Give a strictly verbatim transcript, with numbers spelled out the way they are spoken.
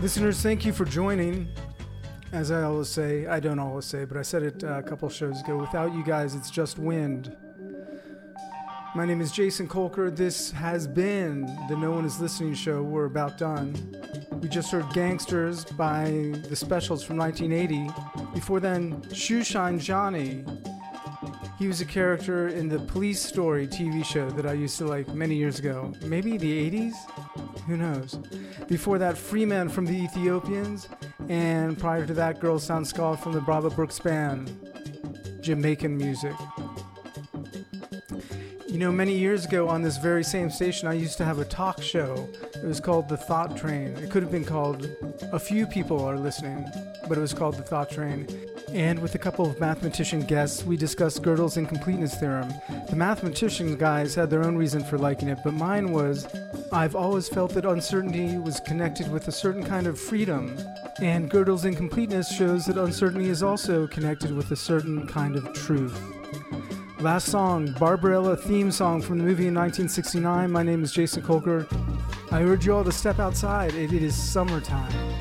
Listeners, thank you for joining. As I always say, I don't always say, but I said it uh, a couple shows ago, without you guys, it's just wind. My name is Jason Kolker. This has been the No One Is Listening show. We're about done. We just heard Gangsters by The Specials from nineteen eighty. Before then, Shoeshine Johnny. He was a character in the Police Story T V show that I used to like many years ago. Maybe the eighties? Who knows? Before that, Freeman from the Ethiopians. And prior to that, Girls Sound Ska from the Brava Brooks Band. Jamaican music. You know, many years ago on this very same station, I used to have a talk show. It was called The Thought Train. It could have been called A Few People Are Listening, but it was called The Thought Train. And with a couple of mathematician guests, we discussed Gödel's incompleteness theorem. The mathematician guys had their own reason for liking it, but mine was, I've always felt that uncertainty was connected with a certain kind of freedom. And Gödel's incompleteness shows that uncertainty is also connected with a certain kind of truth. Last song, Barbarella theme song from the movie in nineteen sixty-nine. My name is Jason Kolker. I urge you all to step outside. It, it is summertime.